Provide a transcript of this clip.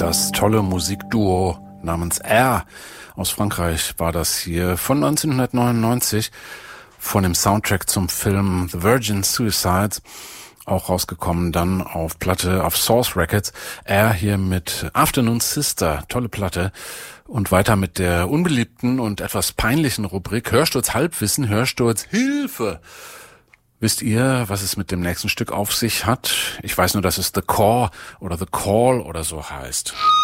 Das tolle Musikduo namens Air aus Frankreich war das hier von 1999 von dem Soundtrack zum Film The Virgin Suicides, auch rausgekommen dann auf Platte auf Source Records. Air hier mit Afternoon Sister, tolle Platte. Und weiter mit der unbeliebten und etwas peinlichen Rubrik Hörsturz Halbwissen, Hörsturz Hilfe. Wisst ihr, was es mit dem nächsten Stück auf sich hat? Ich weiß nur, dass es The Core oder The Call oder so heißt.